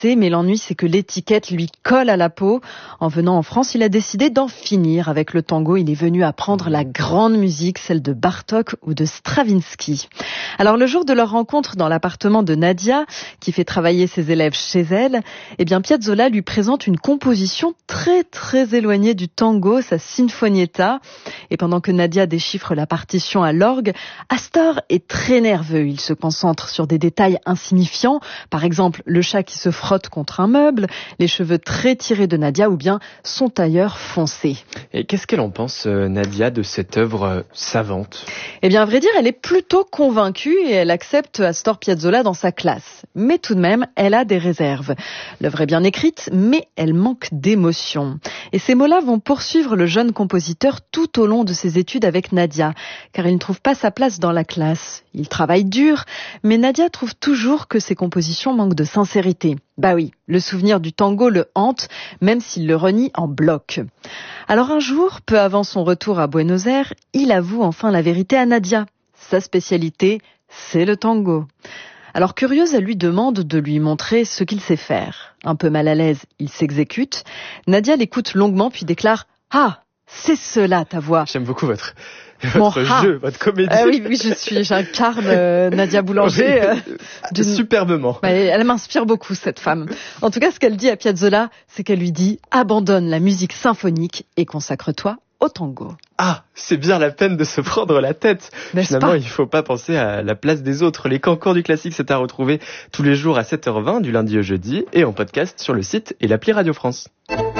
mais l'ennui c'est que l'étiquette lui colle à la peau. En venant en France, il a décidé d'en finir avec le tango. Il est venu apprendre la grande musique, celle de Bartók ou de Stravinsky. Alors le jour de leur rencontre dans l'appartement de Nadia, qui fait travailler ses élèves chez elle, eh bien Piazzolla lui présente une composition très très éloignée du tango, sa Sinfonietta. Et pendant que Nadia déchiffre la partition à l'orgue, Astor est très nerveux. Il se concentre sur des détails insignifiants, par exemple le chat qui se frotte contre un meuble, les cheveux très tirés de Nadia ou bien son tailleur foncé. Et qu'est-ce qu'elle en pense, Nadia, de cette œuvre savante ? Eh bien, à vrai dire, elle est plutôt convaincue et elle accepte Astor Piazzolla dans sa classe. Mais tout de même, elle a des réserves. L'œuvre est bien écrite, mais elle manque d'émotion. Et ces mots-là vont poursuivre le jeune compositeur tout au long de ses études avec Nadia, car il ne trouve pas sa place dans la classe. Il travaille dur, mais Nadia trouve toujours que ses compositions manquent de sincérité. Bah oui, le souvenir du tango le hante, même s'il le renie en bloc. Alors un jour, peu avant son retour à Buenos Aires, il avoue enfin la vérité à Nadia. Sa spécialité, c'est le tango. Alors curieuse, elle lui demande de lui montrer ce qu'il sait faire. Un peu mal à l'aise, il s'exécute. Nadia l'écoute longuement puis déclare « Ah, c'est cela ta voix !» J'aime beaucoup votre jeu, votre comédie. Oui, j'incarne Nadia Boulanger. Superbement. Elle m'inspire beaucoup, cette femme. En tout cas, ce qu'elle dit à Piazzolla, c'est qu'elle lui dit « Abandonne la musique symphonique et consacre-toi au tango. » Ah, c'est bien la peine de se prendre la tête. Finalement, il ne faut pas penser à la place des autres. Les concours du classique, c'est à retrouver tous les jours à 7h20, du lundi au jeudi, et en podcast sur le site et l'appli Radio France.